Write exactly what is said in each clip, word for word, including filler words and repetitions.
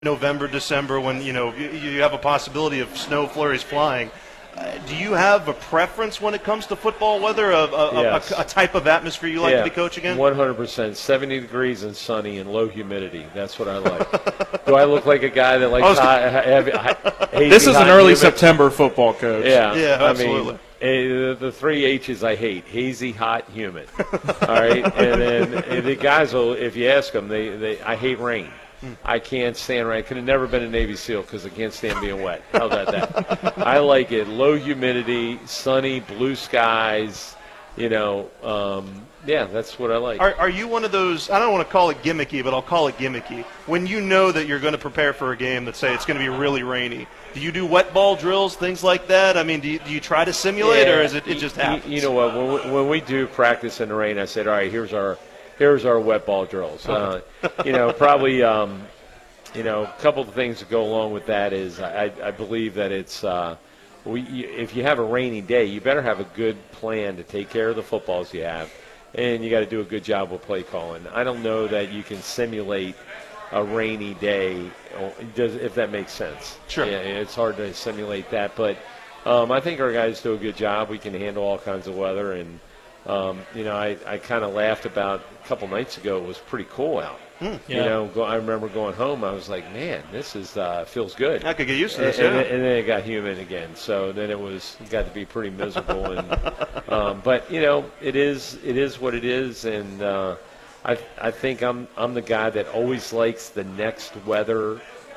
November, December, when you know you, you have a possibility of snow flurries flying. Uh, do you have a preference when it comes to football weather, a, a, Yes. a, a type of atmosphere you like yeah, to be coaching in? one hundred percent. seventy degrees and sunny and low humidity. That's what I like. Do I look like a guy that likes was- hot, heavy, hot, hazy, This is hot, an early humid? September football coach. Yeah, Yeah, I absolutely. mean, eh, the three H's I hate: hazy, hot, humid. All right, and then eh, the guys will, if you ask them, they, they I hate rain. I can't stand rain. I could have never been a Navy SEAL because I can't stand being wet. How about that? I like it low humidity, sunny, blue skies. You know, um, yeah, that's what I like. Are, are you one of those, I don't want to call it gimmicky, but I'll call it gimmicky, when you know that you're going to prepare for a game that say it's going to be really rainy? Do you do wet ball drills, things like that? I mean, do you, do you try to simulate, or is it, it just Y- y- happens? You know what? When we, when we do practice in the rain, I said, all right, here's our here's our wet ball drills. Uh, you know, probably, um, you know, a couple of things that go along with that is I, I believe that it's uh, we, if you have a rainy day, you better have a good plan to take care of the footballs you have, and you got to do a good job with play calling. I don't know that you can simulate a rainy day, does, if that makes sense. Sure. Yeah, it's hard to simulate that, but um, I think our guys do a good job. We can handle all kinds of weather, and um, you know, I, I kind of laughed about a couple nights ago. It was pretty cool out. Hmm. You Yeah. know, go, I remember going home. I was like, man, this is uh, feels good. I could get used to And, this, and, yeah. then- and then it got humid again. So then it was it got to be pretty miserable. And um, but you know, it is it is what it is, and uh, I I think I'm I'm the guy that always likes the next weather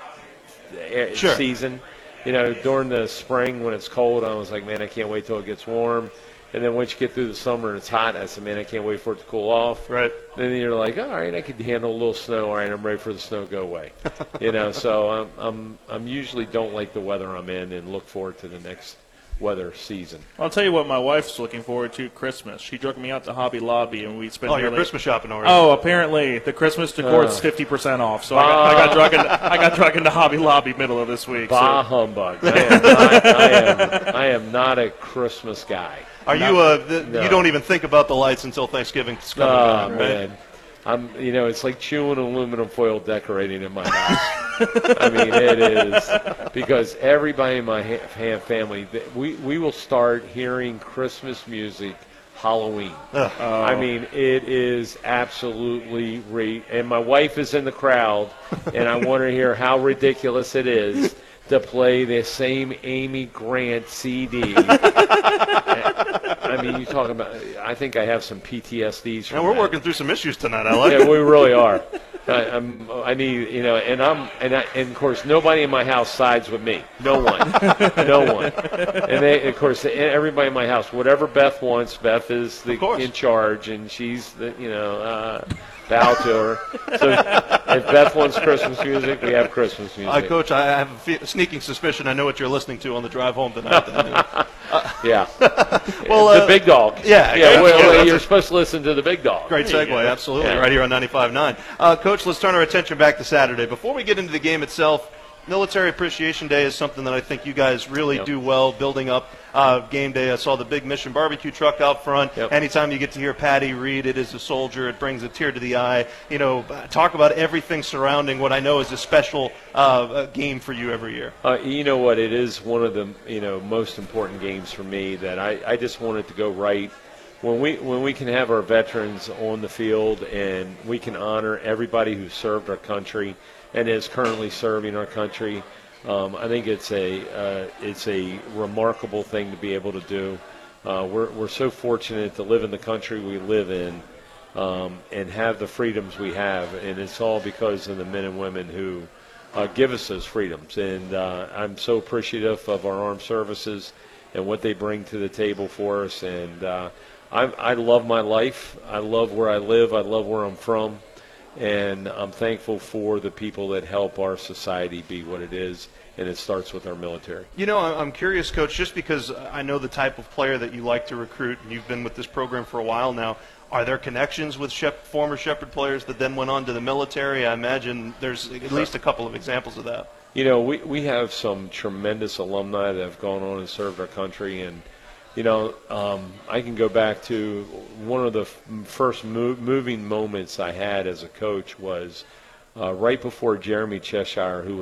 uh, Sure. season. You know, during the spring when it's cold, I was like, man, I can't wait till it gets warm. And then once you get through the summer and it's hot, I said, man, I can't wait for it to cool off. Right. Then you're like, all right, I could handle a little snow. All right, I'm ready for the snow to go away. You know, so I'm, I'm, I'm usually don't like the weather I'm in and look forward to the next weather season. I'll tell you what my wife's looking forward to, Christmas. She drug me out to Hobby Lobby, and we spent Oh, you're nearly- Christmas shopping already. Oh, apparently the Christmas decor's Uh. fifty percent off. So I got, I got drug into, I got drug into Hobby Lobby middle of this week. Bah So. humbug. I am, not, I, am, I am not a Christmas guy. Are you, uh, the, No. you don't even think about the lights until Thanksgiving's coming Oh, back, right? man. I'm, you know, it's like chewing aluminum foil decorating in my house. I mean, it is because everybody in my ha- ha- family, th- we we will start hearing Christmas music Halloween. Ugh. I mean, it is absolutely re. And my wife is in the crowd, and I want to hear how ridiculous it is to play the same Amy Grant C D. I mean, you talk about. I think I have some P T S Ds. From And we're that. working through some issues tonight. I like Yeah, it. we really are. I, I'm, I need, you know, and I'm, and, I, and of course, nobody in my house sides with me. No one, no one. And they, of course, everybody in my house, whatever Beth wants, Beth is the, Of course. in charge, and she's the, you know, uh, bow to her. So if Beth wants Christmas music, we have Christmas music. Uh, Coach, I have a fe- sneaking suspicion I know what you're listening to on the drive home tonight. then. Yeah. Well, the uh, big dog. yeah, Yeah. yeah, Well, yeah, that's you're a- supposed to listen to the big dog. Great segue, absolutely, Yeah. right here on ninety-five point nine. Uh, Coach, let's turn our attention back to Saturday. Before we get into the game itself, Military Appreciation Day is something that I think you guys really Yep. do well, building up uh, game day. I saw the big Mission Barbecue truck out front. Yep. Anytime you get to hear Patty Reed, it is a soldier. It brings a tear to the eye. You know, talk about everything surrounding what I know is a special uh, uh, game for you every year. Uh, you know what? It is one of the you know most important games for me that I, I just want it to go right. When we when we can have our veterans on the field and we can honor everybody who served our country and is currently serving our country, um, I think it's a uh, it's a remarkable thing to be able to do. Uh, we're we're so fortunate to live in the country we live in um, and have the freedoms we have, and it's all because of the men and women who uh, give us those freedoms. And uh, I'm so appreciative of our armed services and what they bring to the table for us. And uh, I, I love my life. I love where I live. I love where I'm from. And I'm thankful for the people that help our society be what it is, and it starts with our military. You know, I- I'm curious, Coach, just because I know the type of player that you like to recruit, and you've been with this program for a while now. Are there connections with Shep- former Shepherd players that then went on to the military? I imagine there's at least a couple of examples of that. You know, we, we have some tremendous alumni that have gone on and served our country. And, you know, um, I can go back to one of the f- first mo- moving moments I had as a coach was uh, right before Jeremy Cheshire, who